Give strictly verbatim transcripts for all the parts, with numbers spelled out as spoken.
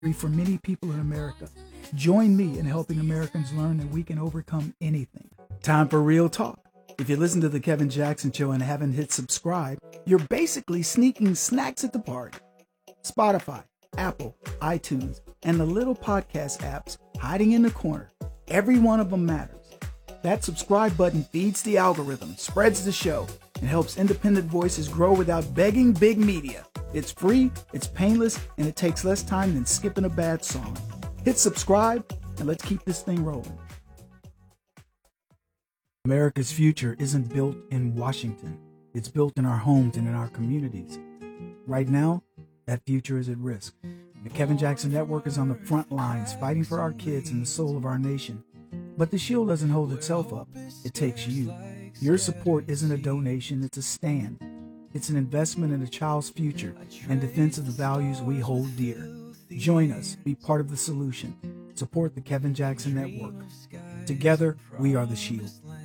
for many people in America. Join me in helping Americans learn that we can overcome anything. Time for real talk. If you listen to The Kevin Jackson Show and haven't hit subscribe, you're basically sneaking snacks at the party. Spotify, Apple, iTunes, and the little podcast apps hiding in the corner. Every one of them matters. That subscribe button feeds the algorithm, spreads the show, and helps independent voices grow without begging big media. It's free, it's painless, and it takes less time than skipping a bad song. Hit subscribe, and let's keep this thing rolling. America's future isn't built in Washington. It's built in our homes and in our communities. Right now, that future is at risk. The Kevin Jackson Network is on the front lines fighting for our kids and the soul of our nation. But the shield doesn't hold itself up. It takes you. Your support isn't a donation, it's a stand. It's an investment in a child's future and defense of the values we hold dear. Join us. Be part of the solution. Support the Kevin Jackson Network. Together, we are the shield.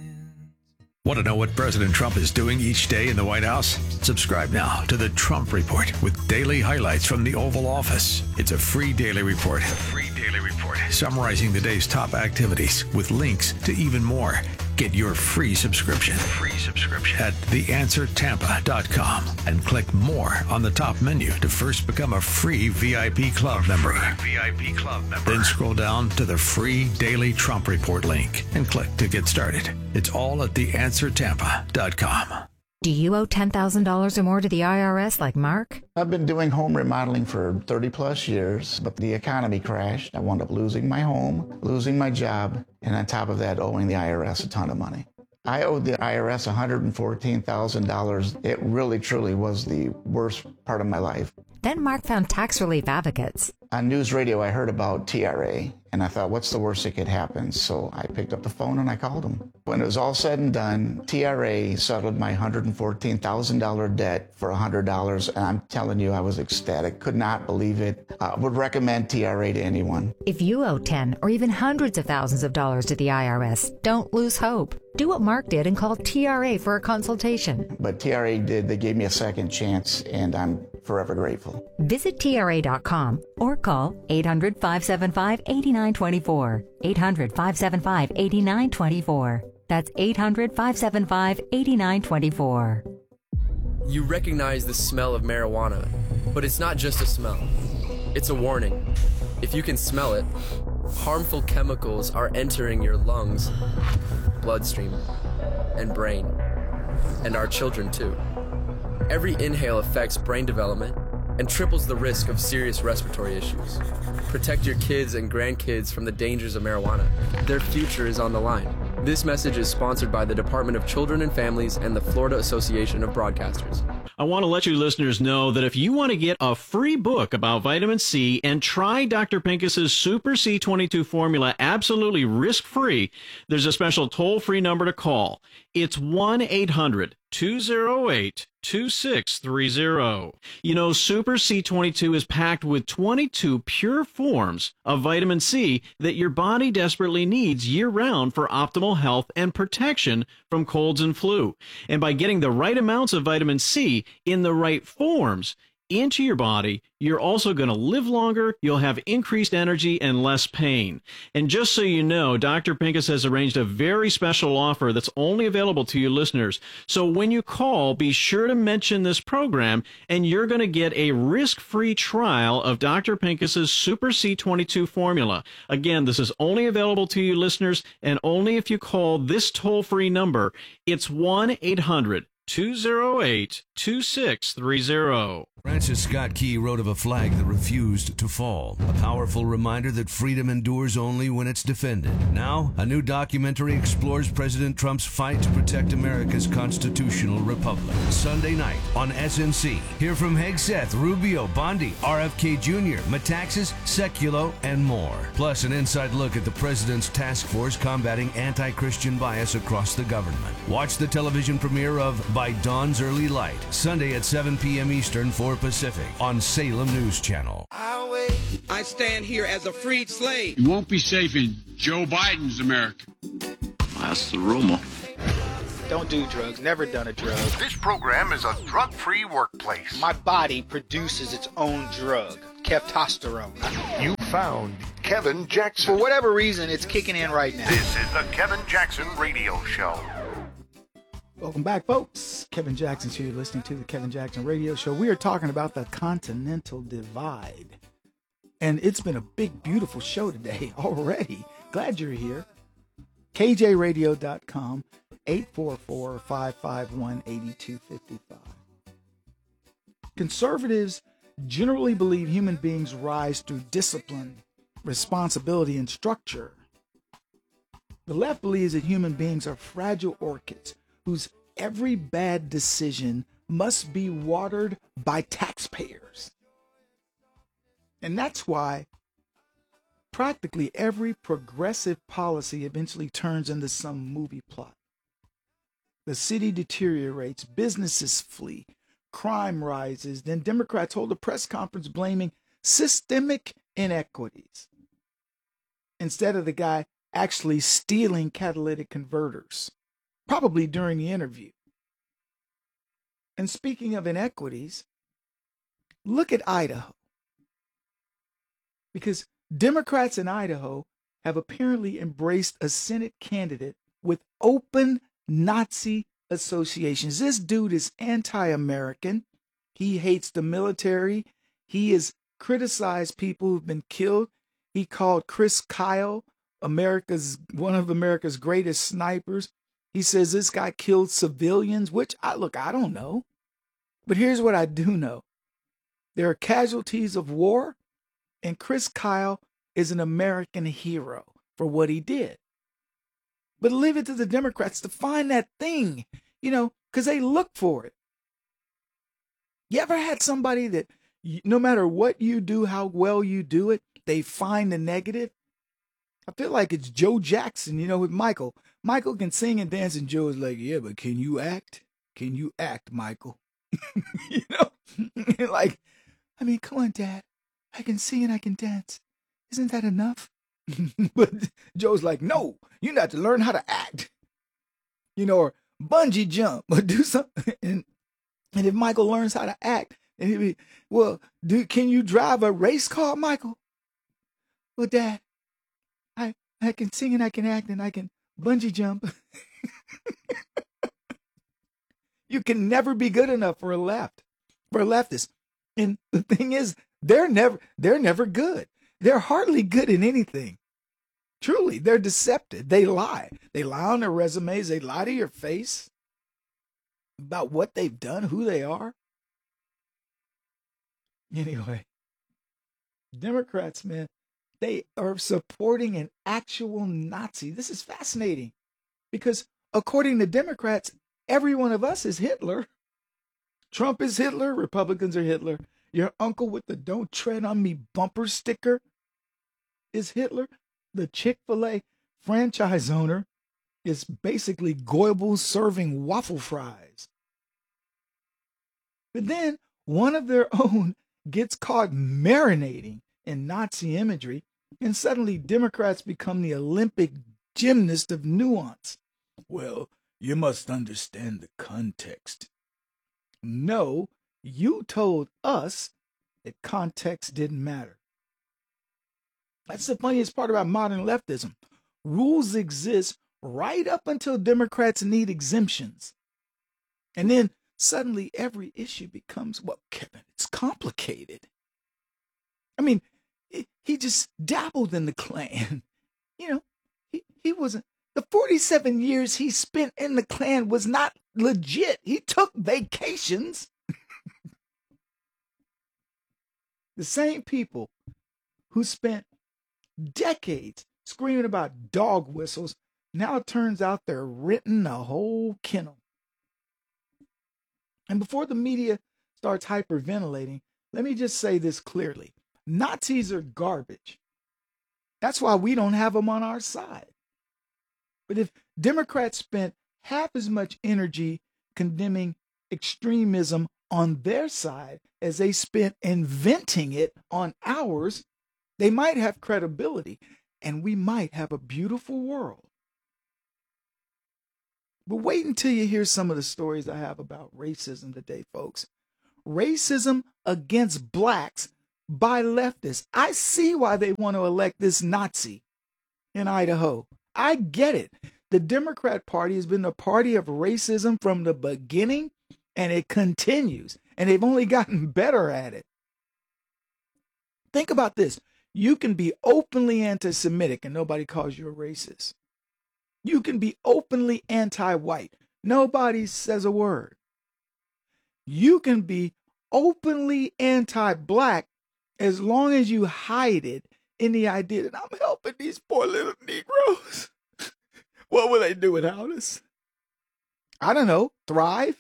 Want to know what President Trump is doing each day in the White House? Subscribe now to the Trump Report with daily highlights from the Oval Office. It's a free daily report. A free daily report summarizing the day's top activities with links to even more. Get your free subscription. Free subscription at the answer tampa dot com and click more on the top menu to first become a free V I P club member. V I P club member. Then scroll down to the free daily Trump Report link and click to get started. It's all at the answer tampa dot com. Do you owe ten thousand dollars or more to the I R S like Mark? I've been doing home remodeling for thirty plus years, but the economy crashed. I wound up losing my home, losing my job, and on top of that, owing the I R S a ton of money. I owed the I R S one hundred fourteen thousand dollars. It really, truly was the worst part of my life. Then Mark found tax relief advocates. On news radio, I heard about T R A, and I thought, what's the worst that could happen? So I picked up the phone and I called them. When it was all said and done, T R A settled my one hundred fourteen thousand dollars debt for one hundred dollars, and I'm telling you, I was ecstatic. Could not believe it. I uh, would recommend T R A to anyone. If you owe ten or even hundreds of thousands of dollars to the I R S, don't lose hope. Do what Mark did and call T R A for a consultation. But T R A did. They gave me a second chance, and I'm forever grateful. Visit T R A dot com or call eight hundred, five seven five, eight nine two four. eight hundred, five seven five, eight nine two four. That's eight hundred, five seven five, eight nine two four. You recognize the smell of marijuana, but it's not just a smell. It's a warning. If you can smell it, harmful chemicals are entering your lungs, bloodstream, and brain, and our children too. Every inhale affects brain development and triples the risk of serious respiratory issues. Protect your kids and grandkids from the dangers of marijuana. Their future is on the line. This message is sponsored by the Department of Children and Families and the Florida Association of Broadcasters. I want to let you listeners know that if you want to get a free book about vitamin C and try Doctor Pincus's Super C twenty-two formula absolutely risk-free, there's a special toll-free number to call. It's one eight hundred, two oh eight, two six three oh. You know, Super C twenty-two is packed with twenty-two pure forms of vitamin C that your body desperately needs year-round for optimal health and protection from colds and flu. And by getting the right amounts of vitamin C in the right forms into your body, you're also going to live longer, you'll have increased energy and less pain. And just so you know, Doctor Pincus has arranged a very special offer that's only available to you listeners. So when you call, be sure to mention this program, and you're going to get a risk-free trial of Doctor Pincus's Super C twenty-two formula. Again, this is only available to you listeners, and only if you call this toll-free number. It's one eight hundred, two oh eight, two six three oh. Francis Scott Key wrote of a flag that refused to fall, a powerful reminder that freedom endures only when it's defended. Now, a new documentary explores President Trump's fight to protect America's constitutional republic. Sunday night on S N C. Hear from Hegseth, Rubio, Bondi, R F K Junior, Metaxas, Seculo, and more. Plus, an inside look at the president's task force combating anti-Christian bias across the government. Watch the television premiere of By Dawn's Early Light, Sunday at seven p.m. Eastern, four Pacific, on Salem News Channel. I stand here as a freed slave. You won't be safe in Joe Biden's America. That's the rumor. Don't do drugs. Never done a drug. This program is a drug-free workplace. My body produces its own drug. Kevtestosterone. You found Kevin Jackson. For whatever reason, it's kicking in right now. This is the Kevin Jackson Radio Show. Welcome back, folks. Kevin Jackson's here, listening to the Kevin Jackson Radio Show. We are talking about the Continental Divide. And it's been a big, beautiful show today already. Glad you're here. K J radio dot com, eight four four, five five one, eight two five five. Conservatives generally believe human beings rise through discipline, responsibility, and structure. The left believes that human beings are fragile orchids whose every bad decision must be watered by taxpayers. And that's why practically every progressive policy eventually turns into some movie plot. The city deteriorates, businesses flee, crime rises, then Democrats hold a press conference blaming systemic inequities instead of the guy actually stealing catalytic converters, probably during the interview. And speaking of inequities, look at Idaho. Because Democrats in Idaho have apparently embraced a Senate candidate with open Nazi associations. This dude is anti-American. He hates the military. He has criticized people who've been killed. He called Chris Kyle America's one of America's greatest snipers. He says this guy killed civilians, which I look, I don't know. But here's what I do know. There are casualties of war, and Chris Kyle is an American hero for what he did. But leave it to the Democrats to find that thing, you know, because they look for it. You ever had somebody that no matter what you do, how well you do it, they find the negative? I feel like it's Joe Jackson, you know, with Michael. Michael can sing and dance, and Joe is like, yeah, but can you act? Can you act, Michael? You know, like, I mean, come on, Dad. I can sing and I can dance. Isn't that enough? But Joe's like, no, you got to learn how to act. You know, or bungee jump or do something. And, and if Michael learns how to act, and he'll be, well, do, can you drive a race car, Michael? Well, Dad, I, I can sing and I can act and I can bungee jump. You can never be good enough for a left, for a leftist. And the thing is, they're never, they're never good. They're hardly good in anything. Truly, they're deceptive. They lie. They lie on their resumes. They lie to your face about what they've done, who they are. Anyway, Democrats, man, they are supporting an actual Nazi. This is fascinating because according to Democrats, every one of us is Hitler. Trump is Hitler. Republicans are Hitler. Your uncle with the "Don't Tread on Me" bumper sticker is Hitler. The Chick-fil-A franchise owner is basically Goebbels serving waffle fries. But then one of their own gets caught marinating in Nazi imagery, and suddenly Democrats become the Olympic gymnast of nuance. Well, you must understand the context. No, you told us that context didn't matter. That's the funniest part about modern leftism. Rules exist right up until Democrats need exemptions. And then suddenly every issue becomes, well, Kevin, it's complicated. I mean, he just dabbled in the Klan. You know, he, he wasn't, the forty-seven years he spent in the Klan was not legit. He took vacations. The same people who spent decades screaming about dog whistles, now it turns out they're renting a whole kennel. And before the media starts hyperventilating, let me just say this clearly. Nazis are garbage. That's why we don't have them on our side. But if Democrats spent half as much energy condemning extremism on their side as they spent inventing it on ours, they might have credibility and we might have a beautiful world. But wait until you hear some of the stories I have about racism today, folks. Racism against blacks by leftists. I see why they want to elect this Nazi in Idaho. I get it. The Democrat Party has been the party of racism from the beginning, and it continues. And they've only gotten better at it. Think about this. You can be openly anti-Semitic and nobody calls you a racist. You can be openly anti-white. Nobody says a word. You can be openly anti-black as long as you hide it in the idea that I'm helping these poor little Negroes. What will they do without us? I don't know. Thrive?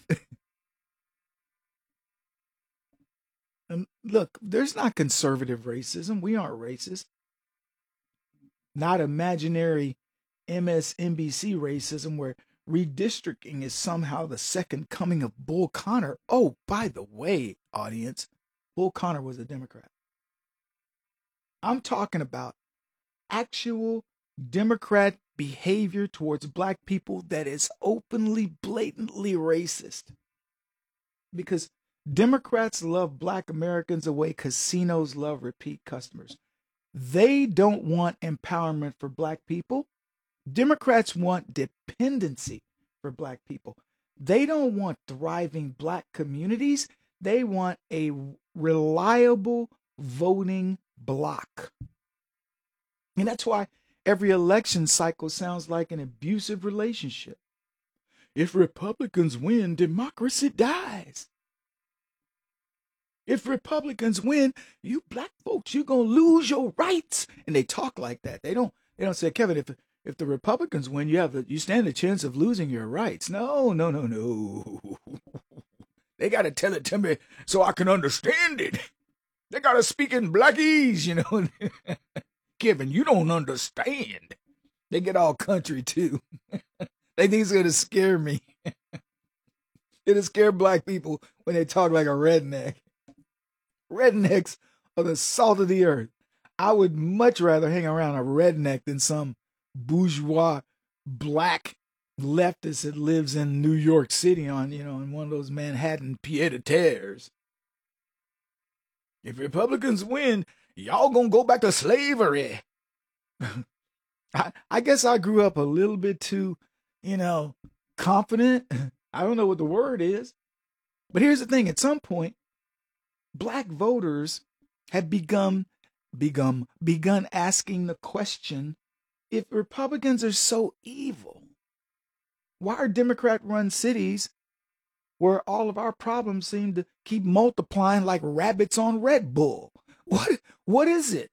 And look, there's not conservative racism. We aren't racist. Not imaginary M S N B C racism where redistricting is somehow the second coming of Bull Connor. Oh, by the way, audience, Bull Connor was a Democrat. I'm talking about actual Democrat behavior towards black people that is openly, blatantly racist. Because Democrats love black Americans the way casinos love repeat customers. They don't want empowerment for black people. Democrats want dependency for black people. They don't want thriving black communities. They want a reliable voting bloc. And that's why every election cycle sounds like an abusive relationship. If Republicans win, democracy dies. If Republicans win, you black folks, you're going to lose your rights. And they talk like that. They don't they don't say, Kevin, if if the Republicans win, you have the, you stand a chance of losing your rights. No, no, no, no. They got to tell it to me so I can understand it. They got to speak in blackese, you know. Kevin, you don't understand. They get all country, too. They think it's going to scare me. It'll scare black people when they talk like a redneck. Rednecks are the salt of the earth. I would much rather hang around a redneck than some bourgeois black leftist that lives in New York City on, you know, in one of those Manhattan pied-à-terres. If Republicans win, y'all gonna go back to slavery. I, I guess I grew up a little bit too, you know, confident. I don't know what the word is. But here's the thing. At some point, black voters have begun, begun, begun asking the question, if Republicans are so evil, why are Democrat-run cities where all of our problems seem to keep multiplying like rabbits on Red Bull? What, what is it?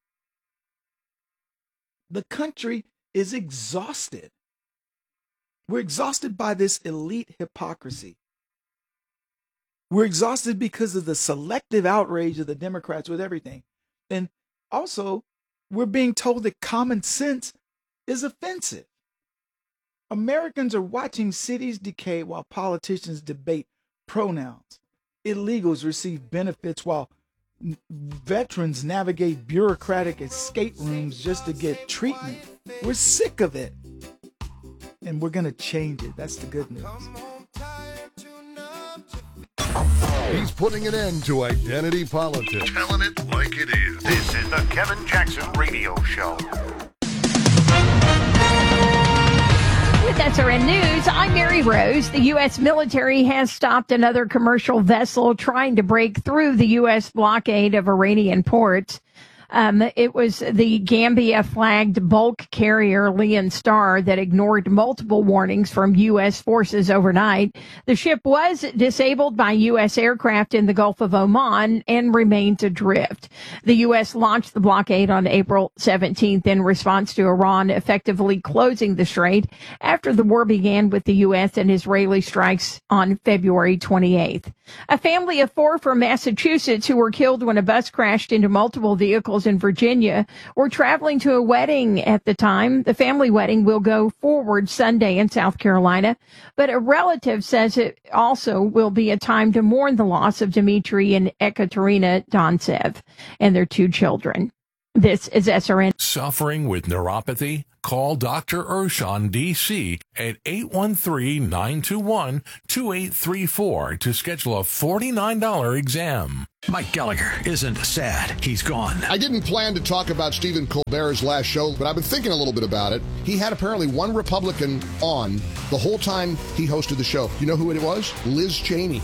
The country is exhausted. We're exhausted by this elite hypocrisy. We're exhausted because of the selective outrage of the Democrats with everything. And also, we're being told that common sense is offensive. Americans are watching cities decay while politicians debate pronouns. Illegals receive benefits while veterans navigate bureaucratic escape rooms just to get treatment. We're sick of it. And we're going to change it. That's the good news. He's putting an end to identity politics. Telling it like it is. This is the Kevin Jackson Radio Show. With S R N News, I'm Mary Rose. The U S military has stopped another commercial vessel trying to break through the U S blockade of Iranian ports. Um, it was the Gambia-flagged bulk carrier Leon Star that ignored multiple warnings from U S forces overnight. The ship was disabled by U S aircraft in the Gulf of Oman and remains adrift. The U S launched the blockade on April seventeenth in response to Iran effectively closing the strait after the war began with the U S and Israeli strikes on February twenty-eighth. A family of four from Massachusetts who were killed when a bus crashed into multiple vehicles in Virginia were traveling to a wedding at the time. The family wedding will go forward Sunday in South Carolina, but a relative says it also will be a time to mourn the loss of Dmitry and Ekaterina Doncev and their two children. This is S R N. Suffering with neuropathy? Call Doctor Urshan, D C at eight one three, nine two one, two eight three four to schedule a forty-nine dollars exam. Mike Gallagher isn't sad. He's gone. I didn't plan to talk about Stephen Colbert's last show, but I've been thinking a little bit about it. He had apparently one Republican on the whole time he hosted the show. You know who it was? Liz Cheney.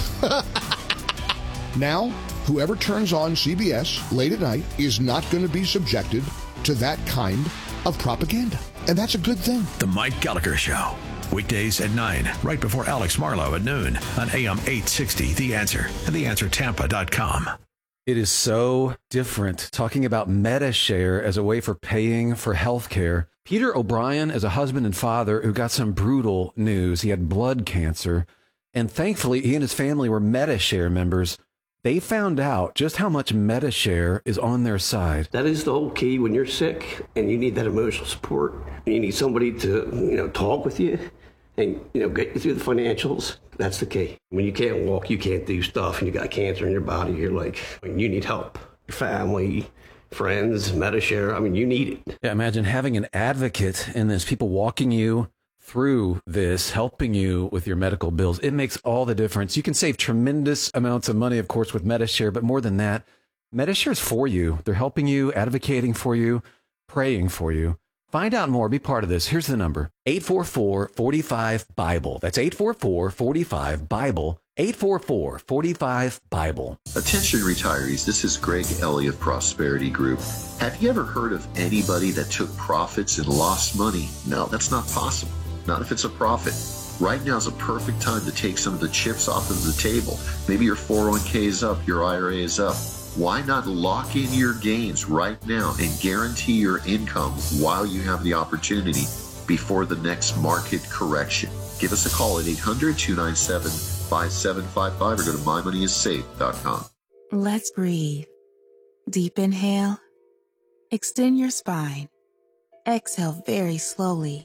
Now, whoever turns on C B S late at night is not going to be subjected to that kind of propaganda. And that's a good thing. The Mike Gallagher Show. Weekdays at nine, right before Alex Marlowe at noon on A M eight sixty, The Answer, and the answer tampa dot com. It is so different talking about MediShare as a way for paying for health care. Peter O'Brien is a husband and father who got some brutal news. He had blood cancer, and thankfully he and his family were MediShare members. They found out just how much MediShare is on their side. That is the whole key when you're sick and you need that emotional support. You need somebody to, you know, talk with you and, you know, get you through the financials. That's the key. When you can't walk, you can't do stuff, and you got cancer in your body, you're like, you need help. Your family, friends, MediShare, I mean, you need it. Yeah, imagine having an advocate in this, people walking you through this, helping you with your medical bills. It makes all the difference. You can save tremendous amounts of money, of course, with MediShare, but more than that, MediShare is for you. They're helping you, advocating for you, praying for you. Find out more. Be part of this. Here's the number. eight four four, four five, BIBLE. That's eight four four, four five, BIBLE. eight four four, four five, BIBLE. Attention retirees, this is Greg Ellie of Prosperity Group. Have you ever heard of anybody that took profits and lost money? No, that's not possible. Not if it's a profit. Right now is a perfect time to take some of the chips off of the table. Maybe your four oh one k is up, your I R A is up. Why not lock in your gains right now and guarantee your income while you have the opportunity before the next market correction? Give us a call at eight hundred, two nine seven, five seven five five or go to my money is safe dot com. Let's breathe. Deep inhale. Extend your spine. Exhale very slowly.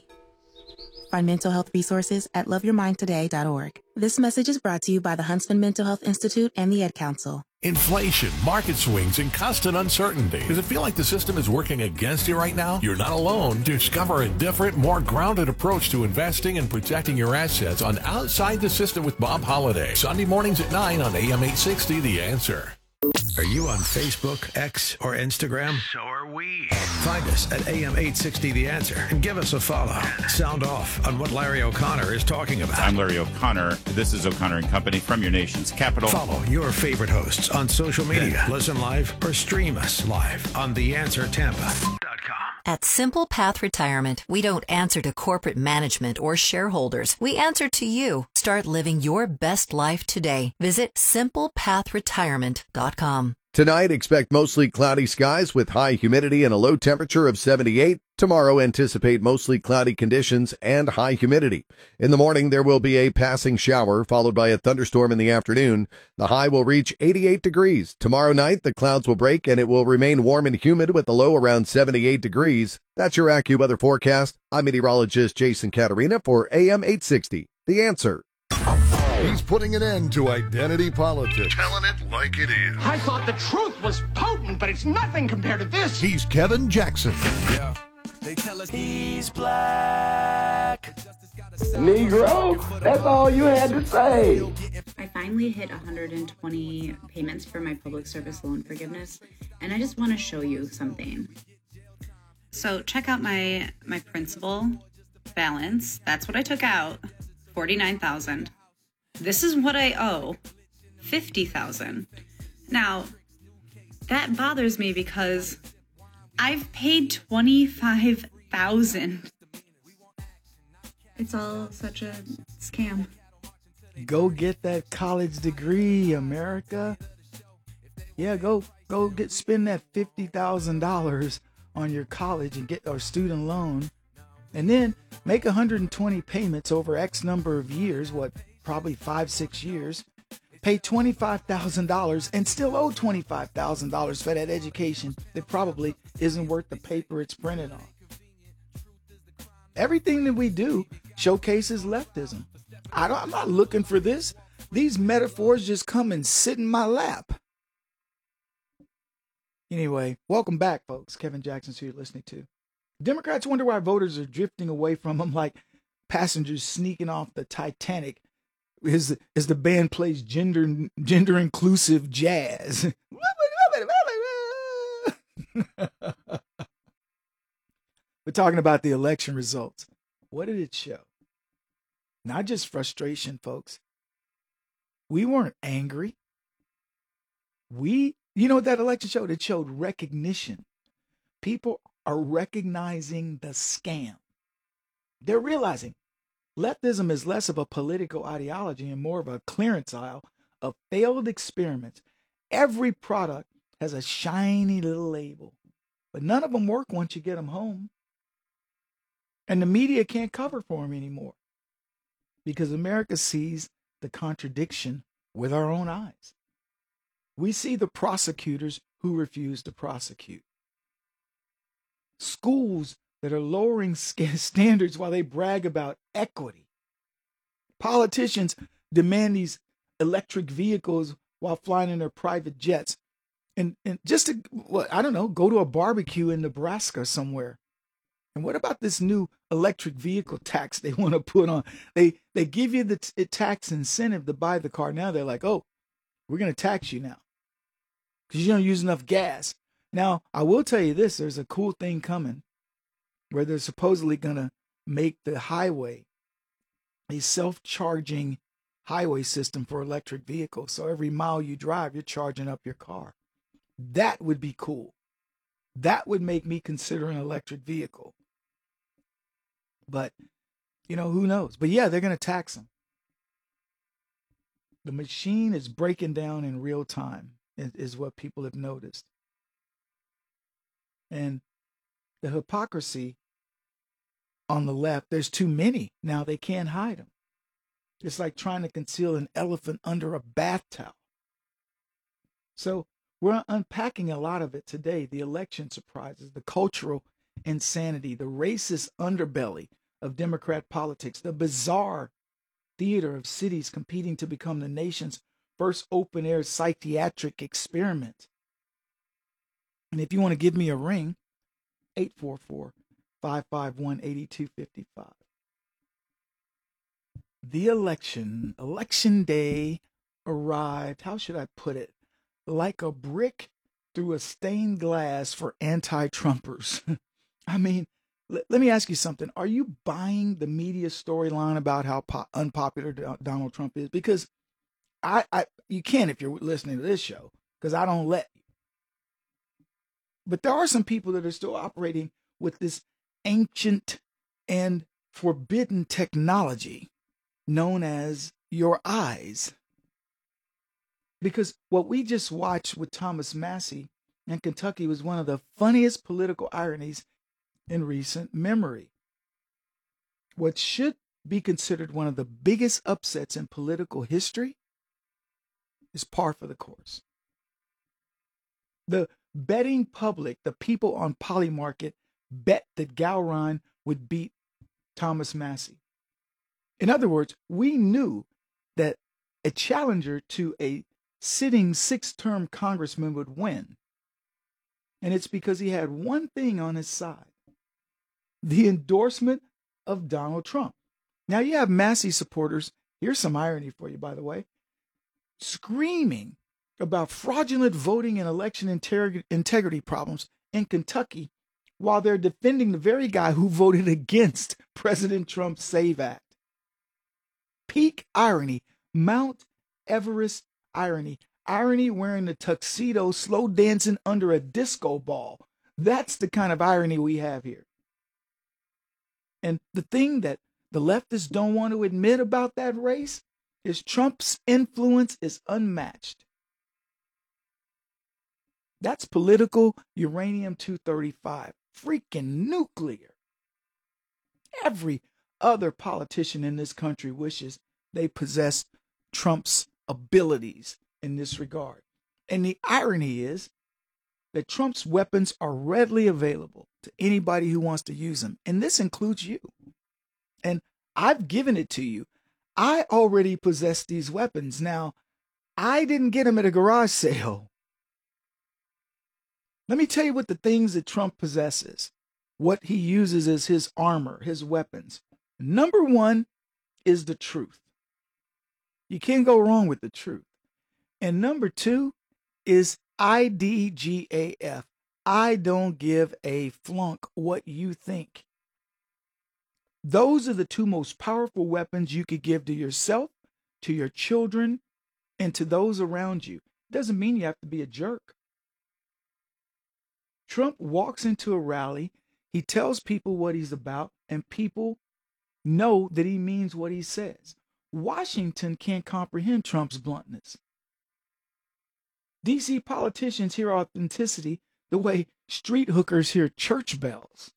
Find mental health resources at love your mind today dot org. This message is brought to you by the Huntsman Mental Health Institute and the Ed Council. Inflation, market swings, and constant uncertainty. Does it feel like the system is working against you right now? You're not alone. Discover a different, more grounded approach to investing and protecting your assets on Outside the System with Bob Holliday. Sunday mornings at nine on A M eight sixty, The Answer. Are you on Facebook, X, or Instagram? So are we. Find us at A M eight sixty The Answer and give us a follow. Sound off on what Larry O'Connor is talking about. I'm Larry O'Connor. This is O'Connor and Company from your nation's capital. Follow your favorite hosts on social media. Listen live or stream us live on the answer tampa dot com. At Simple Path Retirement, we don't answer to corporate management or shareholders. We answer to you. Start living your best life today. Visit simple path retirement dot com. Tonight, expect mostly cloudy skies with high humidity and a low temperature of seventy-eight. Tomorrow, anticipate mostly cloudy conditions and high humidity. In the morning, there will be a passing shower, followed by a thunderstorm in the afternoon. The high will reach eighty-eight degrees. Tomorrow night, the clouds will break and it will remain warm and humid with a low around seventy-eight degrees. That's your AccuWeather forecast. I'm meteorologist Jason Caterina for A M eight sixty. The Answer. He's putting an end to identity politics. Telling it like it is. I thought the truth was potent, but it's nothing compared to this. He's Kevin Jackson. Yeah. They tell us he's black. Negro, that's all you had to say. I finally hit one hundred twenty payments for my public service loan forgiveness, and I just want to show you something. So check out my my principal balance. That's what I took out, forty-nine thousand dollars. This is what I owe, fifty thousand dollars. Now, that bothers me because I've paid twenty-five thousand dollars. It's all such a scam. Go get that college degree, America. Yeah, go go get spend that fifty thousand dollars on your college and get or student loan, and then make one hundred twenty payments over X number of years. What? Probably five, six years, pay twenty-five thousand dollars and still owe twenty-five thousand dollars for that education that probably isn't worth the paper it's printed on. Everything that we do showcases leftism. I don't, I'm not looking for this. These metaphors just come and sit in my lap. Anyway, welcome back, folks. Kevin Jackson's who you're listening to. Democrats wonder why voters are drifting away from them like passengers sneaking off the Titanic as, as the band plays gender gender inclusive jazz. We're talking about the election results. What did it show? Not just frustration, folks. We weren't angry. We, you know what that election showed? It showed recognition. People are recognizing the scam. They're realizing leftism is less of a political ideology and more of a clearance aisle of failed experiments. Every product has a shiny little label, but none of them work once you get them home. And the media can't cover for them anymore because America sees the contradiction with our own eyes. We see the prosecutors who refuse to prosecute. Schools that are lowering standards while they brag about equity. Politicians demand these electric vehicles while flying in their private jets. And, and just to, what, I don't know, go to a barbecue in Nebraska somewhere. And what about this new electric vehicle tax they want to put on? They they give you the t- tax incentive to buy the car. Now they're like, oh, we're going to tax you now because you don't use enough gas. Now, I will tell you this. There's a cool thing coming where they're supposedly going to make the highway a self-charging highway system for electric vehicles. So every mile you drive, you're charging up your car. That would be cool. That would make me consider an electric vehicle. But, you know, who knows? But yeah, they're going to tax them. The machine is breaking down in real time, is what people have noticed. And the hypocrisy on the left, there's too many. Now they can't hide them. It's like trying to conceal an elephant under a bath towel. So we're unpacking a lot of it today. The election surprises, the cultural insanity, the racist underbelly of Democrat politics, the bizarre theater of cities competing to become the nation's first open-air psychiatric experiment. And if you want to give me a ring, eight four four, five five one, eight two five five. The election, election day arrived, how should I put it? Like a brick through a stained glass for anti-Trumpers. I mean, let, let me ask you something. Are you buying the media storyline about how po- unpopular Do- Donald Trump is? Because I, I, you can if you're listening to this show, because I don't let you. But there are some people that are still operating with this ancient and forbidden technology known as your eyes. Because what we just watched with Thomas Massie in Kentucky was one of the funniest political ironies in recent memory. What should be considered one of the biggest upsets in political history is par for the course. The betting public, the people on Polymarket, bet that Gowron would beat Thomas Massie. In other words, we knew that a challenger to a sitting six-term congressman would win. And it's because he had one thing on his side: the endorsement of Donald Trump. Now you have Massie supporters, here's some irony for you, by the way, screaming about fraudulent voting and election integ- integrity problems in Kentucky while they're defending the very guy who voted against President Trump's SAVE Act. Peak irony, Mount Everest irony, irony wearing the tuxedo, slow dancing under a disco ball. That's the kind of irony we have here. And the thing that the leftists don't want to admit about that race is Trump's influence is unmatched. That's political uranium two thirty-five, freaking nuclear. Every other politician in this country wishes they possessed Trump's abilities in this regard. And the irony is that Trump's weapons are readily available to anybody who wants to use them. And this includes you. And I've given it to you. I already possess these weapons. Now, I didn't get them at a garage sale. Let me tell you what the things that Trump possesses, what he uses as his armor, his weapons. Number one is the truth. You can't go wrong with the truth. And number two is I D G A F. I don't give a flunk what you think. Those are the two most powerful weapons you could give to yourself, to your children, and to those around you. Doesn't mean you have to be a jerk. Trump walks into a rally, he tells people what he's about, and people know that he means what he says. Washington can't comprehend Trump's bluntness. D C politicians hear authenticity the way street hookers hear church bells.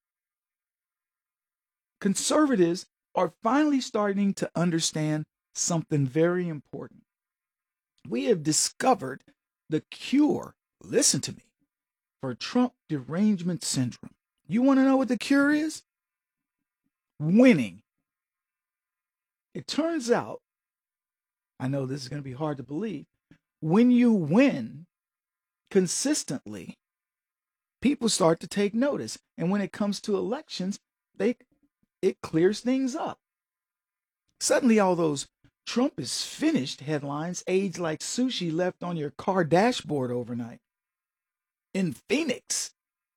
Conservatives are finally starting to understand something very important. We have discovered the cure, listen to me, for Trump derangement syndrome. You want to know what the cure is? Winning. It turns out, I know this is going to be hard to believe, when you win consistently, people start to take notice. And when it comes to elections, they it clears things up. Suddenly, all those Trump is finished headlines age like sushi left on your car dashboard overnight in Phoenix.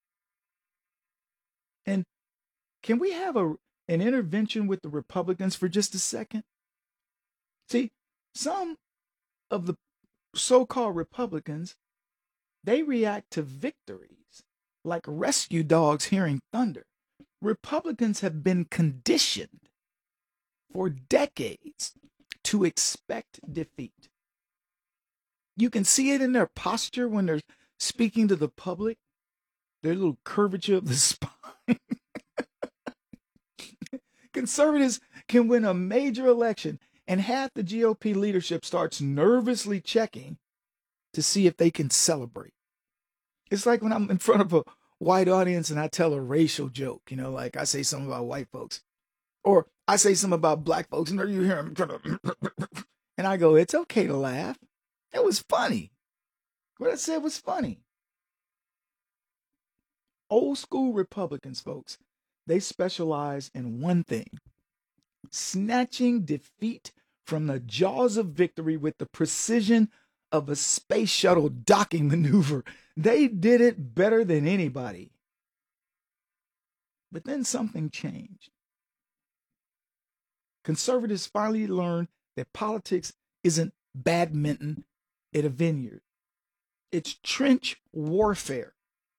And can we have a an intervention with the Republicans for just a second? See, some of the so-called Republicans, they react to victories like rescue dogs hearing thunder. Republicans have been conditioned for decades to expect defeat. You can see it in their posture when they're speaking to the public, their little curvature of the spine. Conservatives can win a major election and half the G O P leadership starts nervously checking to see if they can celebrate. It's like when I'm in front of a white audience and I tell a racial joke, you know, like I say something about white folks, or I say something about black folks, and you hear them, and I go, it's okay to laugh. It was funny. What I said was funny. Old school Republicans, folks, they specialize in one thing: snatching defeat from the jaws of victory with the precision of a space shuttle docking maneuver. They did it better than anybody. But then something changed. Conservatives finally learned that politics isn't badminton at a vineyard. It's trench warfare.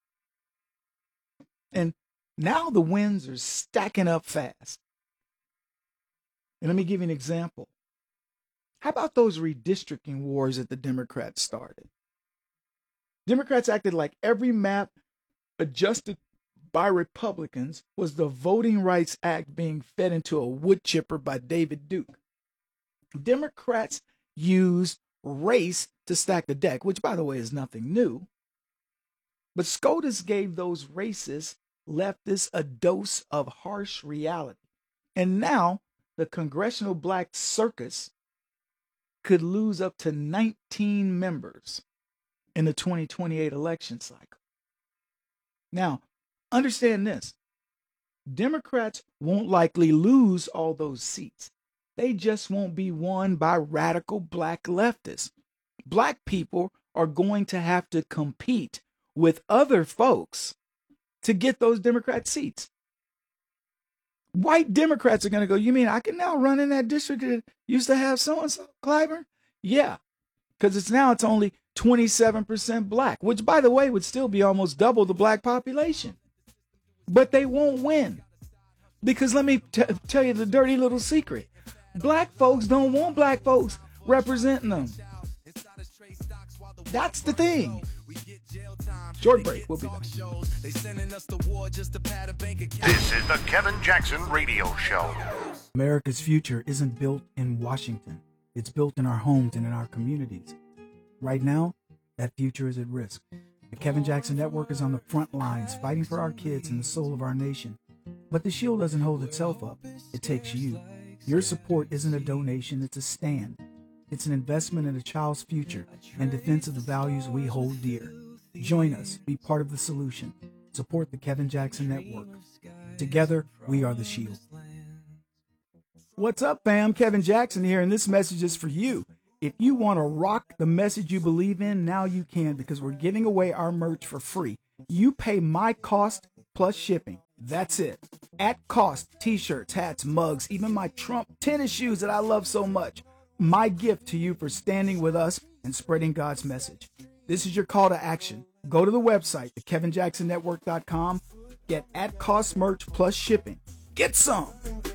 And now the wins are stacking up fast. And let me give you an example. How about those redistricting wars that the Democrats started? Democrats acted like every map adjusted by Republicans was the Voting Rights Act being fed into a wood chipper by David Duke. Democrats used race to stack the deck, which, by the way, is nothing new. But SCOTUS gave those racist leftists a dose of harsh reality. And now the Congressional Black Circus could lose up to nineteen members in the twenty twenty-eight election cycle. Now, understand this. Democrats won't likely lose all those seats. They just won't be won by radical black leftists. Black people are going to have to compete with other folks to get those Democrat seats. White Democrats are going to go, you mean I can now run in that district that used to have so-and-so, Clyburn? Yeah, because it's now it's only twenty-seven percent black, which, by the way, would still be almost double the black population. But they won't win. Because let me t- tell you the dirty little secret. Black folks don't want black folks representing them. That's the thing. Short break. We'll be back. This is the Kevin Jackson Radio Show. America's future isn't built in Washington. It's built in our homes and in our communities. Right now, that future is at risk. The Kevin Jackson Network is on the front lines, fighting for our kids and the soul of our nation. But the shield doesn't hold itself up. It takes you. Your support isn't a donation, it's a stand. It's an investment in a child's future and defense of the values we hold dear. Join us, be part of the solution. Support the Kevin Jackson Network. Together, we are the shield. What's up, fam? Kevin Jackson here, and this message is for you. If you want to rock the message you believe in, now you can, because we're giving away our merch for free. You pay my cost plus shipping. That's it. At cost, t-shirts, hats, mugs, even my Trump tennis shoes that I love so much. My gift to you for standing with us and spreading God's message. This is your call to action. Go to the website, the kevin jackson network dot com. Get at cost merch plus shipping. Get some.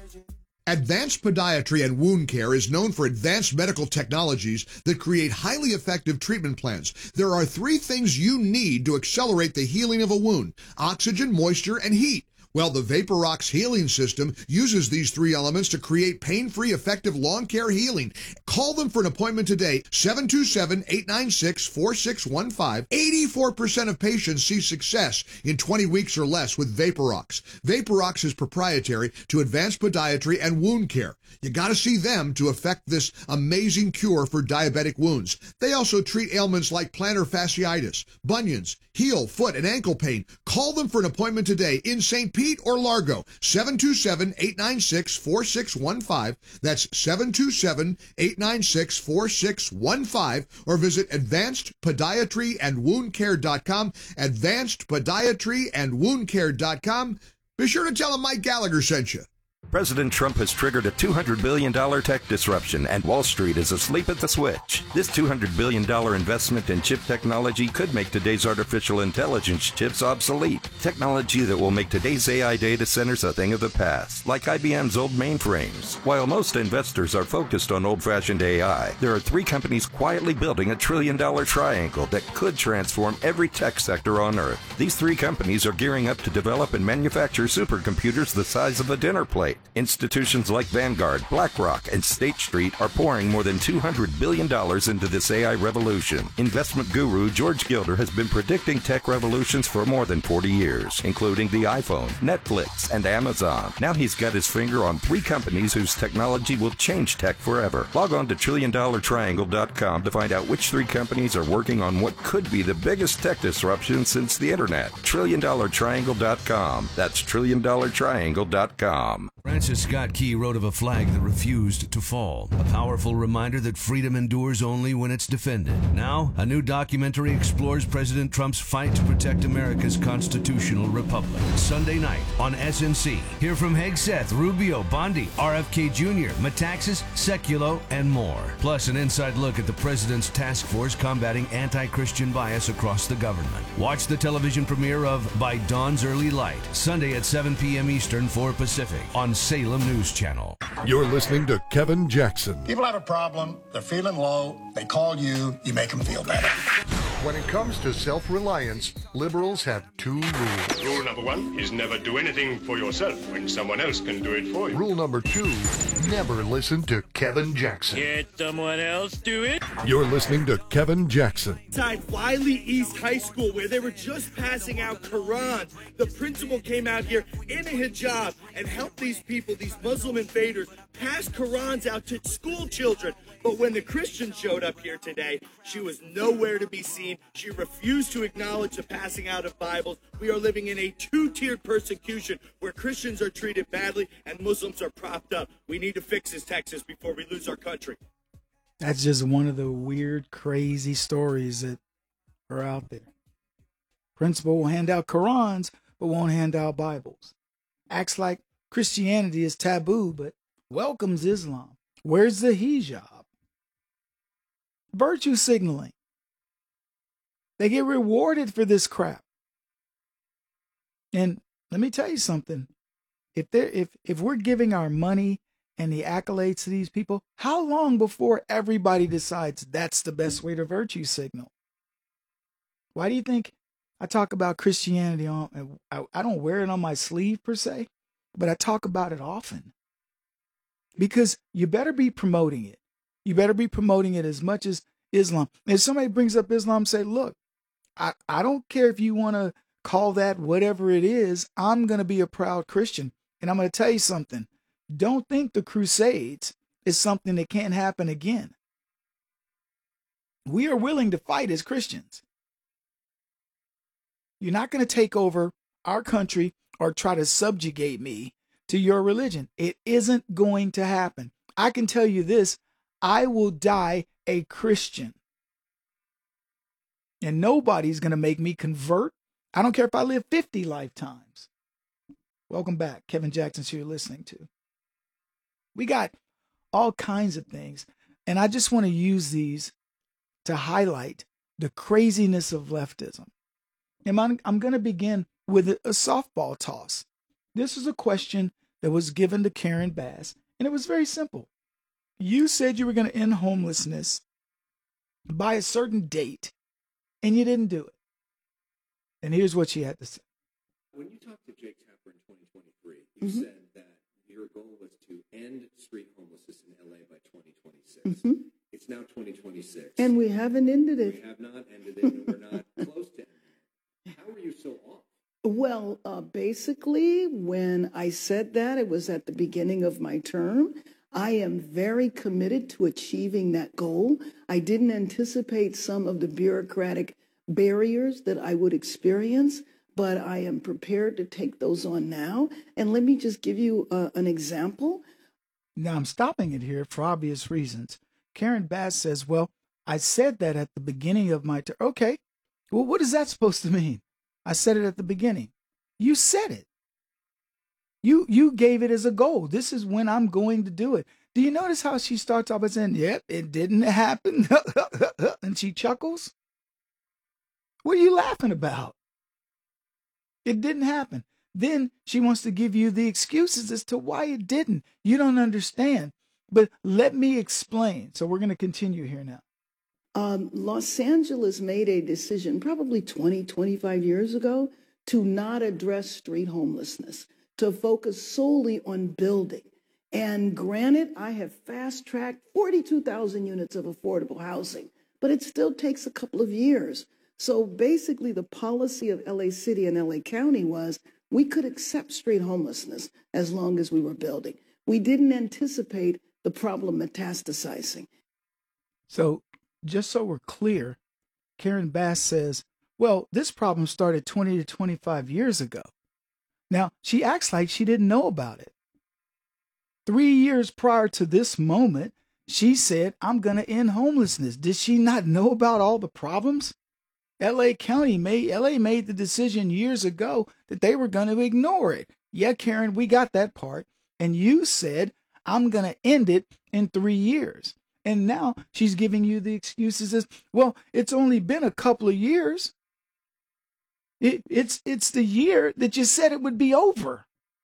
Advanced Podiatry and Wound Care is known for advanced medical technologies that create highly effective treatment plans. There are three things you need to accelerate the healing of a wound: oxygen, moisture, and heat. Well, the VaporRox healing system uses these three elements to create pain-free, effective lawn care healing. Call them for an appointment today, seven two seven, eight nine six, four six one five. eighty-four percent of patients see success in twenty weeks or less with VaporRox. VaporRox is proprietary to Advanced Podiatry and Wound Care. You got to see them to effect this amazing cure for diabetic wounds. They also treat ailments like plantar fasciitis, bunions, heel, foot, and ankle pain. Call them for an appointment today in Saint Pete or Largo, seven two seven, eight nine six, four six one five. That's seven two seven, eight nine six, four six one five, or visit advanced podiatry and wound care dot com, advanced podiatry and wound care dot com. Be sure to tell them Mike Gallagher sent you. President Trump has triggered a two hundred billion dollars tech disruption, and Wall Street is asleep at the switch. This two hundred billion dollars investment in chip technology could make today's artificial intelligence chips obsolete. Technology that will make today's A I data centers a thing of the past, like I B M's old mainframes. While most investors are focused on old-fashioned A I, there are three companies quietly building a trillion-dollar triangle that could transform every tech sector on Earth. These three companies are gearing up to develop and manufacture supercomputers the size of a dinner plate. Institutions like Vanguard, BlackRock, and State Street are pouring more than two hundred billion dollars into this A I revolution. Investment guru George Gilder has been predicting tech revolutions for more than forty years, including the iPhone, Netflix, and Amazon. Now he's got his finger on three companies whose technology will change tech forever. Log on to trillion dollar triangle dot com to find out which three companies are working on what could be the biggest tech disruption since the internet. trillion dollar triangle dot com. That's trillion dollar triangle dot com. Francis Scott Key wrote of a flag that refused to fall, a powerful reminder that freedom endures only when it's defended. Now, a new documentary explores President Trump's fight to protect America's constitutional republic. Sunday night on S N C. Hear from Hegseth, Rubio, Bondi, R F K Junior, Metaxas, Sekulow, and more. Plus, an inside look at the president's task force combating anti-Christian bias across the government. Watch the television premiere of By Dawn's Early Light, Sunday at seven p.m. Eastern, four Pacific, on Salem News Channel. You're listening to Kevin Jackson. People have a problem, they're feeling low, they call you, you make them feel better. When it comes to self-reliance, liberals have two rules. Rule number one is never do anything for yourself when someone else can do it for you. Rule number two, never listen to Kevin Jackson. Get someone else do it. You're listening to Kevin Jackson. Inside Wiley East High School, where they were just passing out Qurans, the principal came out here in a hijab and helped these people, these Muslim invaders, pass Qurans out to school children. But when the Christians showed up here today, she was nowhere to be seen. She refused to acknowledge the passing out of Bibles. We are living in a two-tiered persecution where Christians are treated badly and Muslims are propped up. We need to fix this, Texas, before we lose our country. That's just one of the weird, crazy stories that are out there. Principal will hand out Qurans, but won't hand out Bibles. Acts like Christianity is taboo, but welcomes Islam. Where's the hijab? Virtue signaling. They get rewarded for this crap. And let me tell you something. If they're if if we're giving our money and the accolades to these people, how long before everybody decides that's the best way to virtue signal? Why do you think I talk about Christianity on I, I don't wear it on my sleeve per se, but I talk about it often. Because you better be promoting it. You better be promoting it as much as Islam. If somebody brings up Islam, say, look, I, I don't care if you want to call that whatever it is. I'm going to be a proud Christian. And I'm going to tell you something. Don't think the Crusades is something that can't happen again. We are willing to fight as Christians. You're not going to take over our country or try to subjugate me to your religion. It isn't going to happen. I can tell you this, I will die a Christian. And nobody's going to make me convert. I don't care if I live fifty lifetimes. Welcome back. Kevin Jackson's here listening to. We got all kinds of things. And I just want to use these to highlight the craziness of leftism. And I'm, I'm going to begin with a, a softball toss. This is a question that was given to Karen Bass, and it was very simple. You said you were going to end homelessness by a certain date, and you didn't do it. And here's what she had to say. When you talked to Jake Tapper in twenty twenty-three, you mm-hmm. said that your goal was to end street homelessness in L A by twenty twenty-six. Mm-hmm. It's now twenty twenty-six. And we haven't ended it. We have not ended it, and we're not close to ending it. How are you so off? Well, uh, basically, when I said that, it was at the beginning of my term. I am very committed to achieving that goal. I didn't anticipate some of the bureaucratic barriers that I would experience, but I am prepared to take those on now. And let me just give you uh, an example. Now, I'm stopping it here for obvious reasons. Karen Bass says, well, I said that at the beginning of my term. Okay, well, what is that supposed to mean? I said it at the beginning. You said it. You you gave it as a goal. This is when I'm going to do it. Do you notice how she starts off by saying, yep, it didn't happen? And she chuckles? What are you laughing about? It didn't happen. Then she wants to give you the excuses as to why it didn't. You don't understand. But let me explain. So we're going to continue here now. Um, Los Angeles made a decision probably twenty, twenty-five years ago to not address street homelessness, to focus solely on building. And granted, I have fast-tracked forty-two thousand units of affordable housing, but it still takes a couple of years. So basically, the policy of L A City and L A County was we could accept street homelessness as long as we were building. We didn't anticipate the problem metastasizing. So just so we're clear, Karen Bass says, well, this problem started twenty to twenty-five years ago. Now, she acts like she didn't know about it. Three years prior to this moment, she said, I'm going to end homelessness. Did she not know about all the problems? L A County made, L A made the decision years ago that they were going to ignore it. Yeah, Karen, we got that part. And you said, I'm going to end it in three years. And now she's giving you the excuses as, well, it's only been a couple of years. It, it's it's the year that you said it would be over.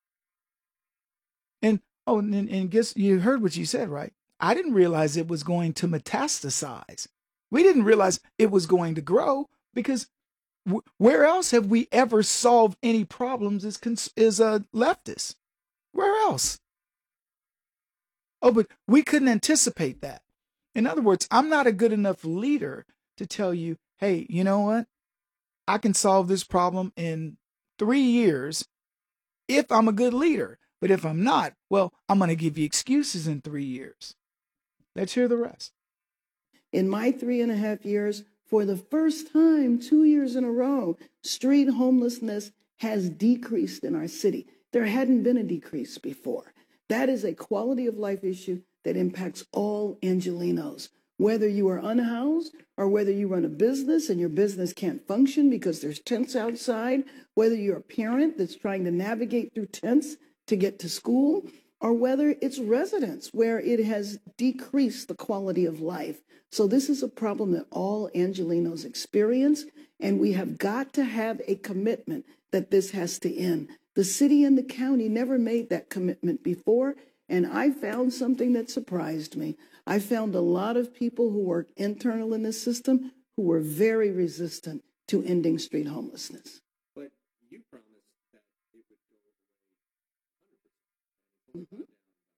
And, oh, and, and guess you heard what she said, right? I didn't realize it was going to metastasize. We didn't realize it was going to grow because w- where else have we ever solved any problems as, cons- as uh, leftists? Where else? Oh, but we couldn't anticipate that. In other words, I'm not a good enough leader to tell you, hey, you know what? I can solve this problem in three years if I'm a good leader. But if I'm not, well, I'm going to give you excuses in three years. Let's hear the rest. In my three and a half years, for the first time, two years in a row, street homelessness has decreased in our city. There hadn't been a decrease before. That is a quality of life issue that impacts all Angelenos, whether you are unhoused or whether you run a business and your business can't function because there's tents outside, whether you're a parent that's trying to navigate through tents to get to school, or whether it's residents where it has decreased the quality of life. So this is a problem that all Angelenos experience, and we have got to have a commitment that this has to end. The city and the county never made that commitment before, and I found something that surprised me. I found a lot of people who work internal in the system who were very resistant to ending street homelessness. But you promised that it would go away one hundred percent. Mm-hmm.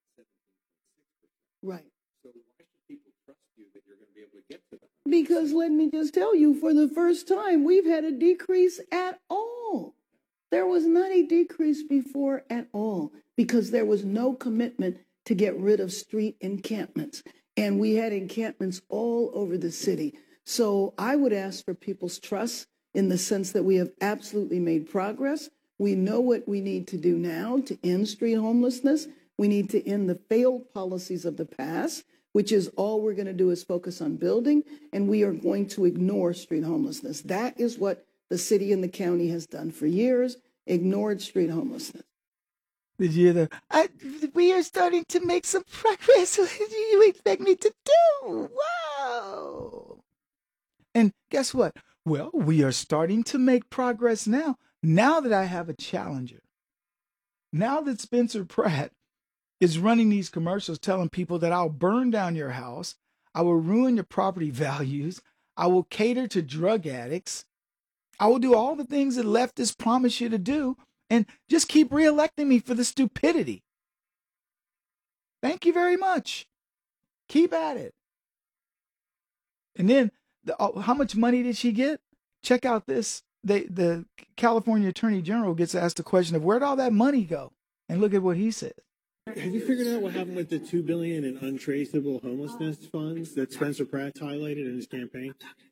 Right. So why should people trust you that you're going to be able to get to that? Because let me just tell you, for the first time, we've had a decrease at all. There was not a decrease before at all because there was no commitment to get rid of street encampments. And we had encampments all over the city. So I would ask for people's trust in the sense that we have absolutely made progress. We know what we need to do now to end street homelessness. We need to end the failed policies of the past, which is all we're going to do is focus on building, and we are going to ignore street homelessness. That is what the city and the county has done for years, ignored street homelessness. Did you hear that? I, we are starting to make some progress. What do you expect me to do? Wow. And guess what? Well, we are starting to make progress now. Now that I have a challenger, now that Spencer Pratt is running these commercials telling people that I'll burn down your house, I will ruin your property values, I will cater to drug addicts, I will do all the things that leftists promise you to do, and just keep reelecting me for the stupidity. Thank you very much. Keep at it. And then, the, oh, how much money did she get? Check out this. They, the California Attorney General gets asked the question of where'd all that money go? And look at what he says. Have you figured out what happened with the two billion dollars in untraceable homelessness funds that Spencer Pratt highlighted in his campaign?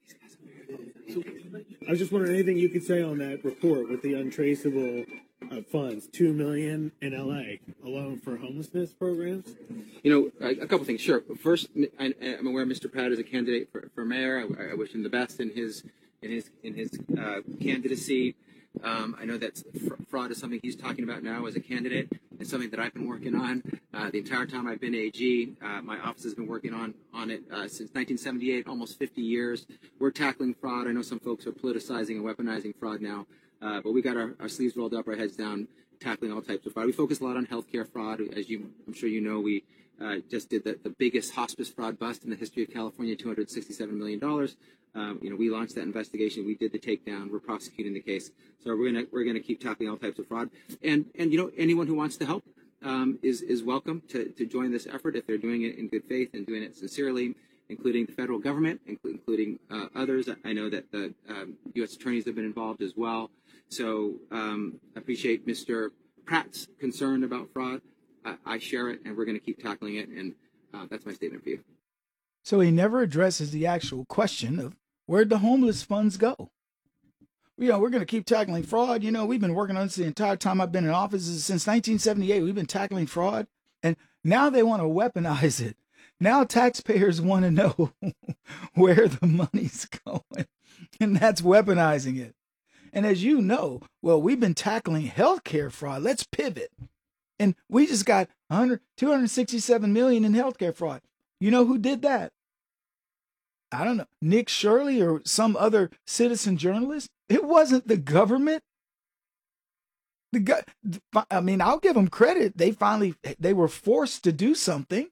I was just wondering anything you could say on that report with the untraceable uh, funds, two million dollars in L A alone for homelessness programs. You know, a, a couple things. Sure. First, I, I'm aware Mister Pratt is a candidate for, for mayor. I, I wish him the best in his in his in his uh, candidacy. Um, I know that fraud is something he's talking about now as a candidate. It's something that I've been working on uh, the entire time I've been A G. Uh, my office has been working on on it uh, since nineteen seventy-eight, almost fifty years. We're tackling fraud. I know some folks are politicizing and weaponizing fraud now, uh, but we got our, our sleeves rolled up, our heads down, tackling all types of fraud. We focus a lot on healthcare fraud. As you, I'm sure you know, we uh, just did the, the biggest hospice fraud bust in the history of California, two hundred sixty-seven million dollars. Um, you know, we launched that investigation. We did the takedown. We're prosecuting the case. So we're gonna we're gonna keep tackling all types of fraud. And and you know, anyone who wants to help um, is is welcome to to join this effort if they're doing it in good faith and doing it sincerely, including the federal government, including uh, others. I know that the um, U S attorneys have been involved as well. So um, I appreciate Mister Pratt's concern about fraud. I, I share it, and we're going to keep tackling it. And uh, that's my statement for you. So he never addresses the actual question of where'd the homeless funds go? You know, we're going to keep tackling fraud. You know, we've been working on this the entire time I've been in office. Since nineteen seventy-eight, we've been tackling fraud. And now they want to weaponize it. Now taxpayers want to know where the money's going. And that's weaponizing it. And as you know, well, we've been tackling healthcare fraud. Let's pivot. And we just got one hundred, two hundred sixty-seven million in healthcare fraud. You know who did that? I don't know, Nick Shirley or some other citizen journalist. It wasn't the government. The go- I mean, I'll give them credit. They finally, they were forced to do something.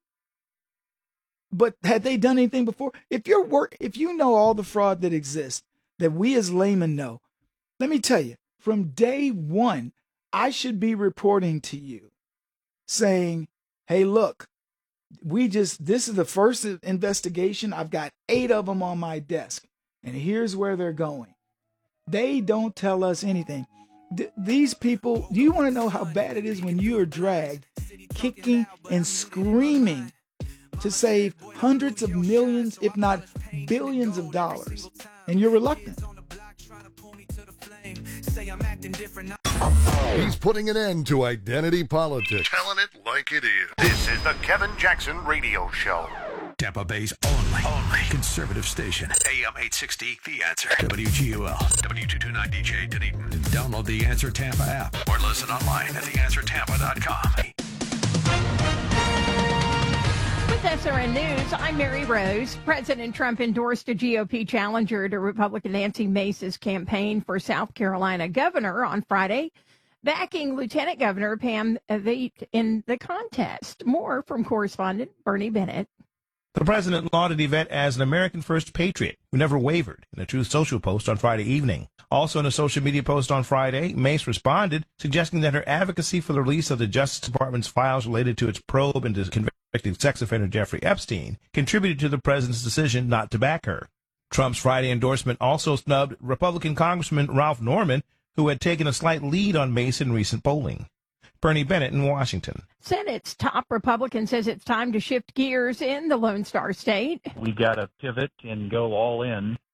But had they done anything before? If you're work, if you know all the fraud that exists, that we as laymen know, let me tell you, from day one, I should be reporting to you saying, hey, look, we just, this is the first investigation. I've got eight of them on my desk, and here's where they're going. They don't tell us anything. D- these people, do you want to know how bad it is when you are dragged, kicking and screaming to save hundreds of millions, if not billions of dollars, and you're reluctant? He's putting an end to identity politics. Telling it like it is. This is the Kevin Jackson Radio Show. Tampa Bay's only, only conservative station. A M eight sixty, The Answer. W G U L, W two twenty-nine D J Dunedin. Download the Answer Tampa app or listen online at the answer tampa dot com. With S R N News, I'm Mary Rose. President Trump endorsed a G O P challenger to Republican Nancy Mace's campaign for South Carolina governor on Friday, backing Lieutenant Governor Pam Vitt in the contest. More from correspondent Bernie Bennett. The president lauded Yvette as an American first patriot who never wavered in a Truth Social post on Friday evening. Also in a social media post on Friday, Mace responded, suggesting that her advocacy for the release of the Justice Department's files related to its probe into convicted sex offender Jeffrey Epstein contributed to the president's decision not to back her. Trump's Friday endorsement also snubbed Republican Congressman Ralph Norman, who had taken a slight lead on Mace in recent polling. Bernie Bennett in Washington. Senate's top Republican says it's time to shift gears in the Lone Star State. We got to pivot and go all in.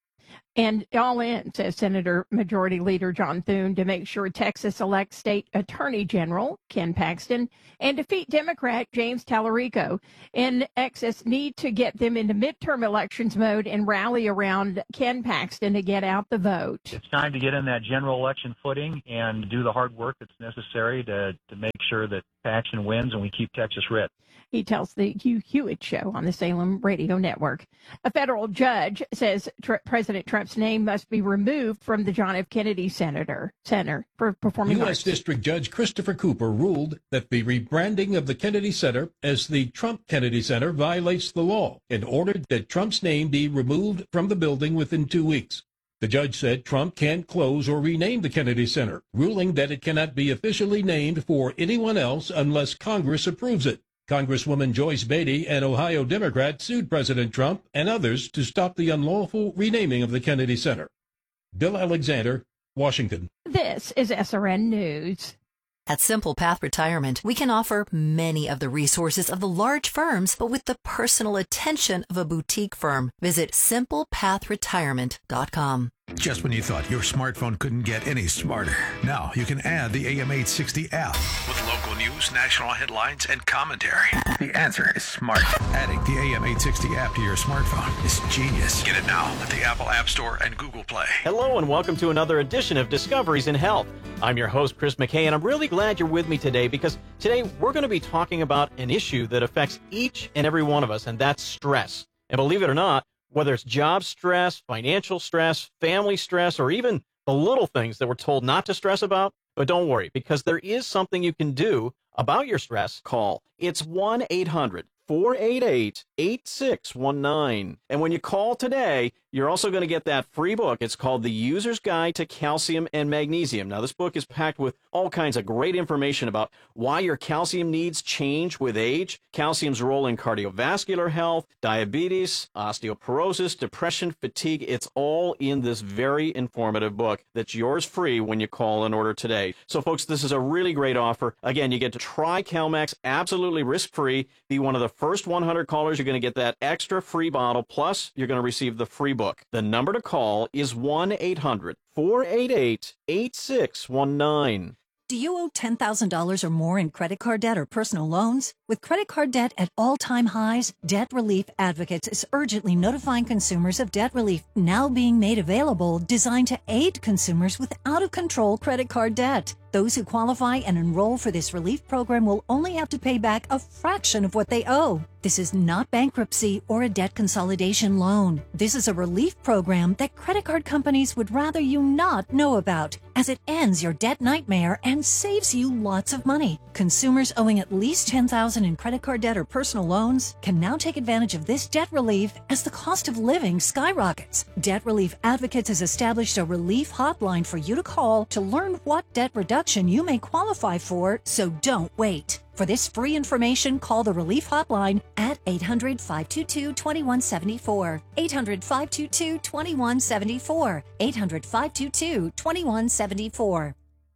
And all in, says Senator Majority Leader John Thune, to make sure Texas elects State Attorney General Ken Paxton and defeat Democrat James Tallarico. And Texas need to get them into midterm elections mode and rally around Ken Paxton to get out the vote. It's time to get in that general election footing and do the hard work that's necessary to, to make sure that Paxton wins and we keep Texas red. He tells the Hugh Hewitt Show on the Salem Radio Network. A federal judge says tr- President Trump's name must be removed from the John F. Kennedy Center, Center for Performing U S Arts. District Judge Christopher Cooper ruled that the rebranding of the Kennedy Center as the Trump Kennedy Center violates the law and ordered that Trump's name be removed from the building within two weeks. The judge said Trump can't close or rename the Kennedy Center, ruling that it cannot be officially named for anyone else unless Congress approves it. Congresswoman Joyce Beatty, an Ohio Democrat, sued President Trump and others to stop the unlawful renaming of the Kennedy Center. Bill Alexander, Washington. This is S R N News. At Simple Path Retirement, we can offer many of the resources of the large firms, but with the personal attention of a boutique firm. Visit simple path retirement dot com. Just when you thought your smartphone couldn't get any smarter, now you can add the A M eight sixty app with local news, national headlines, and commentary. The answer is smart. Adding the A M eight sixty app to your smartphone is genius. Get it now at the Apple App Store and Google Play. Hello and welcome to another edition of Discoveries in Health. I'm your host, Chris McKay, and I'm really glad you're with me today because today we're going to be talking about an issue that affects each and every one of us, and that's stress. And believe it or not, whether it's job stress, financial stress, family stress, or even the little things that we're told not to stress about, but don't worry, because there is something you can do about your stress. Call. It's one eight hundred four eight eight eight six one nine. And when you call today, you're also going to get that free book. It's called The User's Guide to Calcium and Magnesium. Now, this book is packed with all kinds of great information about why your calcium needs change with age, calcium's role in cardiovascular health, diabetes, osteoporosis, depression, fatigue. It's all in this very informative book that's yours free when you call and order today. So, folks, this is a really great offer. Again, you get to try CalMax absolutely risk-free. Be one of the first one hundred callers. You're going to get that extra free bottle, plus you're going to receive the free book. The number to call is one eight hundred four eight eight eight six one nine. Do you owe ten thousand dollars or more in credit card debt or personal loans? With credit card debt at all-time highs, Debt Relief Advocates is urgently notifying consumers of debt relief now being made available, designed to aid consumers with out-of-control credit card debt. Those who qualify and enroll for this relief program will only have to pay back a fraction of what they owe. This is not bankruptcy or a debt consolidation loan. This is a relief program that credit card companies would rather you not know about, as it ends your debt nightmare and saves you lots of money. Consumers owing at least ten thousand dollars in credit card debt or personal loans can now take advantage of this debt relief as the cost of living skyrockets. Debt Relief Advocates has established a relief hotline for you to call to learn what debt reduction you may qualify for, so don't wait. For this free information, call the Relief Hotline at eight hundred five two two two one seven four, eight hundred five two two two one seven four, eight hundred five two two two one seven four.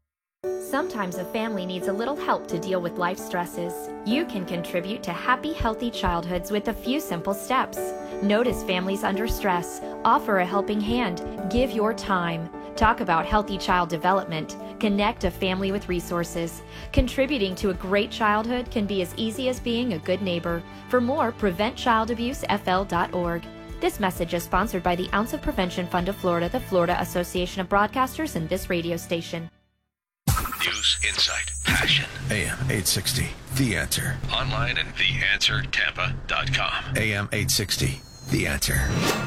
Sometimes a family needs a little help to deal with life stresses. You can contribute to happy, healthy childhoods with a few simple steps. Notice families under stress, offer a helping hand, give your time. Talk about healthy child development, connect a family with resources. Contributing to a great childhood can be as easy as being a good neighbor. For more, prevent child abuse f l dot org. This message is sponsored by the Ounce of Prevention Fund of Florida, the Florida Association of Broadcasters, and this radio station. News, insight, passion. A M eight sixty, The Answer. Online at the answer tampa dot com. A M eight sixty, The Answer.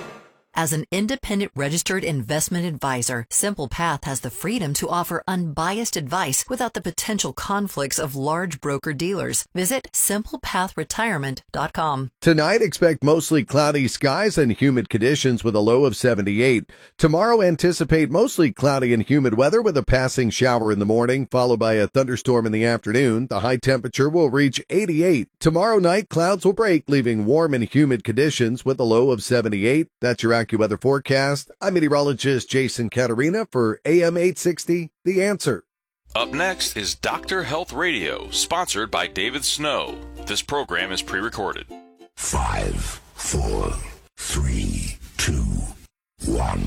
As an independent registered investment advisor, Simple Path has the freedom to offer unbiased advice without the potential conflicts of large broker-dealers. Visit simple path retirement dot com. Tonight, expect mostly cloudy skies and humid conditions with a low of seventy-eight. Tomorrow, anticipate mostly cloudy and humid weather with a passing shower in the morning, followed by a thunderstorm in the afternoon. The high temperature will reach eighty-eight. Tomorrow night, clouds will break, leaving warm and humid conditions with a low of seventy-eight. That's your AccuWeather forecast. I'm meteorologist Jason Caterina for A M eight sixty, The Answer. Up next is Doctor Health Radio, sponsored by David Snow. This program is pre-recorded. Five, four, three, two, one.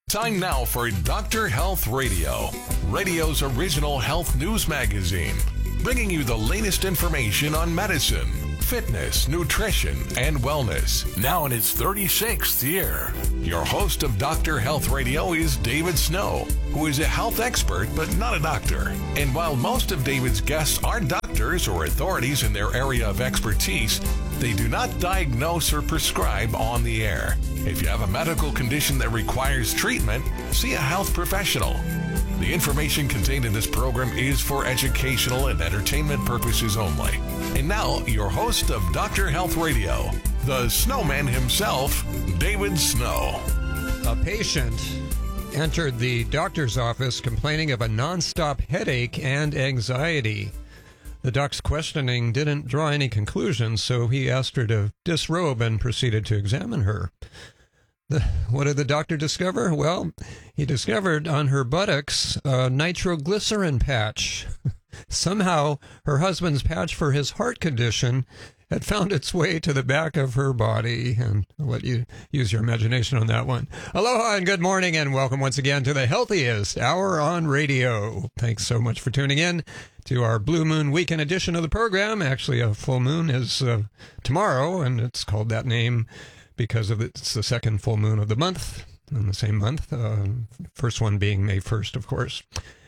Time now for Doctor Health Radio, radio's original health news magazine, bringing you the latest information on medicine, fitness, nutrition, and wellness. Now in its thirty-sixth year, your host of Doctor Health Radio is David Snow, who is a health expert but not a doctor. And while most of David's guests are doctors or authorities in their area of expertise, they do not diagnose or prescribe on the air. If you have a medical condition that requires treatment, see a health professional. The information contained in this program is for educational and entertainment purposes only. And now, your host of Doctor Health Radio, the snowman himself, David Snow. A patient entered the doctor's office complaining of a nonstop headache and anxiety. The doc's questioning didn't draw any conclusions, so he asked her to disrobe and proceeded to examine her. The, what did the doctor discover? Well, he discovered on her buttocks a nitroglycerin patch. Somehow, her husband's patch for his heart condition had found its way to the back of her body. And I'll let you use your imagination on that one. Aloha and good morning, and welcome once again to the healthiest hour on radio. Thanks so much for tuning in to our Blue Moon Weekend edition of the program. Actually, a full moon is uh, tomorrow, and it's called that name because of it's the second full moon of the month, in the same month. Uh, first one being May first, of course.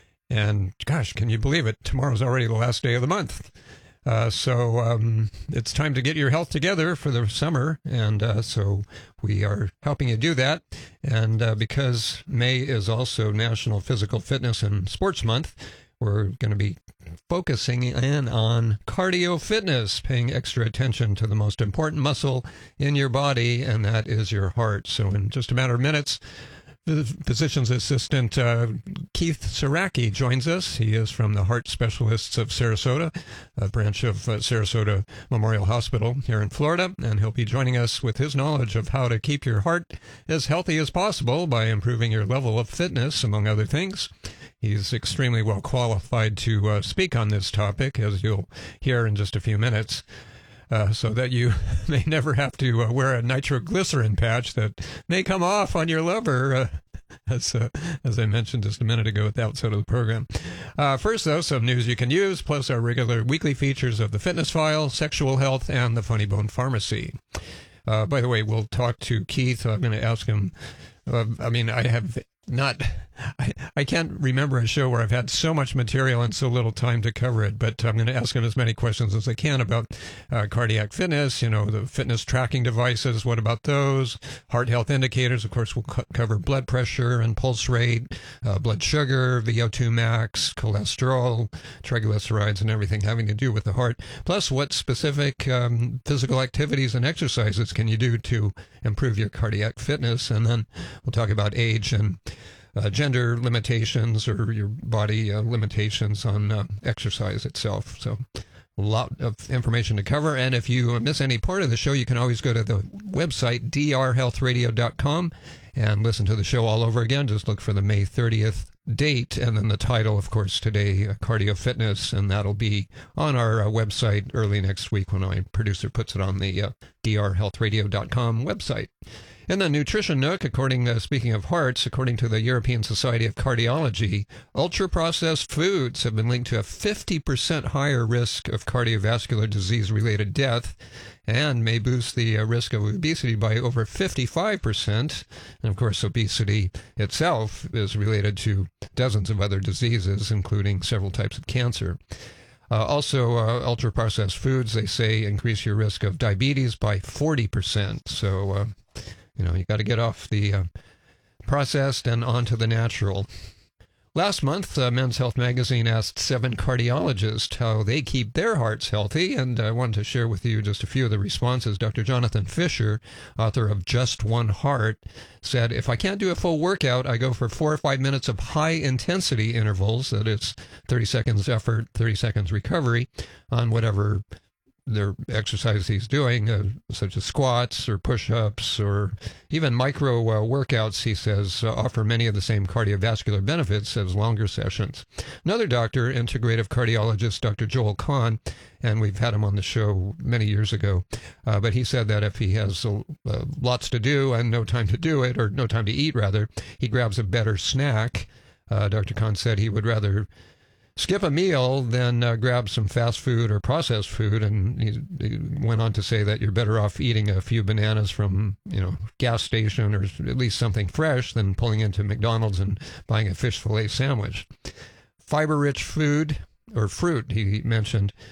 And gosh, can you believe it? Tomorrow's already the last day of the month. Uh, so um, it's time to get your health together for the summer, and uh, so we are helping you do that. And uh, because May is also National Physical Fitness and Sports Month, we're going to be focusing in on cardio fitness, paying extra attention to the most important muscle in your body, and that is your heart. So in just a matter of minutes, the physician's assistant, uh, Keith Saraki, joins us. He is from the Heart Specialists of Sarasota, a branch of uh, Sarasota Memorial Hospital here in Florida, and he'll be joining us with his knowledge of how to keep your heart as healthy as possible by improving your level of fitness, among other things. He's extremely well qualified to uh, speak on this topic, as you'll hear in just a few minutes. Uh, so that you may never have to uh, wear a nitroglycerin patch that may come off on your liver, uh, as uh, as I mentioned just a minute ago at the outset of the program. Uh, first, though, some news you can use, plus our regular weekly features of the Fitness File, Sexual Health, and the Funny Bone Pharmacy. Uh, by the way, we'll talk to Keith. I'm going to ask him, uh, I mean, I have not... I, I can't remember a show where I've had so much material and so little time to cover it, but I'm going to ask him as many questions as I can about uh, cardiac fitness, you know, the fitness tracking devices. What about those? Heart health indicators. Of course, we'll co- cover blood pressure and pulse rate, uh, blood sugar, V O two max, cholesterol, triglycerides, and everything having to do with the heart. Plus, what specific um, physical activities and exercises can you do to improve your cardiac fitness? And then we'll talk about age and Uh, gender limitations or your body uh, limitations on uh, exercise itself. So a lot of information to cover. And if you miss any part of the show, you can always go to the website, d r health radio dot com, and listen to the show all over again. Just look for the May thirtieth date and then the title, of course, today, uh, Cardio Fitness, and that'll be on our uh, website early next week when my producer puts it on the uh, d r health radio dot com website. In the Nutrition Nook, according, uh, speaking of hearts, according to the European Society of Cardiology, ultra-processed foods have been linked to a fifty percent higher risk of cardiovascular disease-related death and may boost the uh, risk of obesity by over fifty-five percent. And, of course, obesity itself is related to dozens of other diseases, including several types of cancer. Uh, also, uh, ultra-processed foods, they say, increase your risk of diabetes by forty percent. So, uh, you know, you got to get off the uh, processed and onto the natural. Last month, uh, Men's Health Magazine asked seven cardiologists how they keep their hearts healthy, and I wanted to share with you just a few of the responses. Doctor Jonathan Fisher, author of Just One Heart, said, if I can't do a full workout, I go for four or five minutes of high-intensity intervals, that is thirty seconds effort, thirty seconds recovery, on whatever their exercise he's doing, uh, such as squats or push-ups or even micro uh, workouts, he says, uh, offer many of the same cardiovascular benefits as longer sessions. Another doctor, integrative cardiologist, Doctor Joel Kahn, and we've had him on the show many years ago, uh, but he said that if he has uh, uh, lots to do and no time to do it, or no time to eat, rather, he grabs a better snack. Uh, Doctor Kahn said he would rather skip a meal than uh, grab some fast food or processed food, and he, he went on to say that you're better off eating a few bananas from, you know, gas station or at least something fresh than pulling into McDonald's and buying a fish fillet sandwich. Fiber-rich food or fruit, he mentioned,